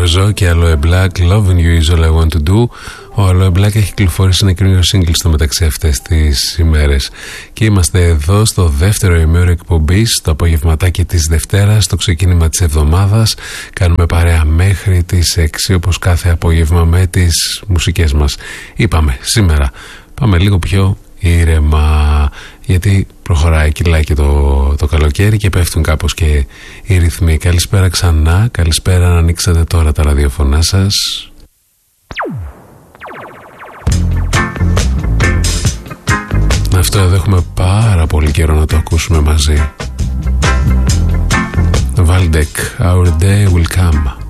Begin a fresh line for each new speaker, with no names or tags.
Ρεζό και Aloe Black, Loving You is all I want to do. Ο Aloe Black έχει κυκλοφορήσει ένα καινούριο single στο μεταξύ αυτές τις ημέρες. Και είμαστε εδώ στο δεύτερο ημέρο εκπομπής, το απογευματάκι της Δευτέρας, το ξεκίνημα της εβδομάδας. Κάνουμε παρέα μέχρι τις 6 όπως κάθε απόγευμα με τις μουσικές μας. Είπαμε σήμερα πάμε λίγο πιο ήρεμα, γιατί προχωράει, κυλάει και το καλοκαίρι και πέφτουν κάπως και οι ρυθμοί. Καλησπέρα ξανά, καλησπέρα να ανοίξετε τώρα τα ραδιοφωνά σας. Αυτό εδώ έχουμε πάρα πολύ καιρό να το ακούσουμε μαζί. Valdek, Our Day Will Come.